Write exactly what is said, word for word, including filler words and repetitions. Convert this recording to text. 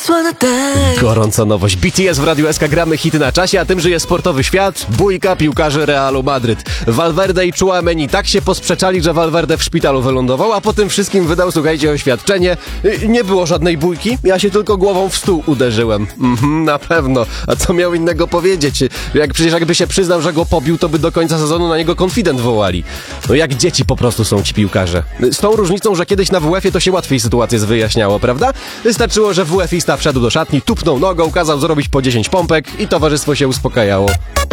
Gorąca nowość. B T S w Radiu S K, gramy hity na czasie, a tym żyje sportowy świat. Bójka piłkarzy Realu Madryt. Valverde i Tchouaméni tak się posprzeczali, że Valverde w szpitalu wylądował, a po tym wszystkim wydał, słuchajcie, oświadczenie. Nie było żadnej bójki, ja się tylko głową w stół uderzyłem. Mhm, na pewno. A co miał innego powiedzieć? Jak przecież jakby się przyznał, że go pobił, to by do końca sezonu na niego konfident wołali. No jak dzieci po prostu są ci piłkarze. Z tą różnicą, że kiedyś na W F-ie to się łatwiej sytuację wyjaśniało, prawda? Wystarczyło, że W F-ista wszedł do szatni, tupnął nogą, kazał zrobić po dziesięć pompek i towarzystwo się uspokajało.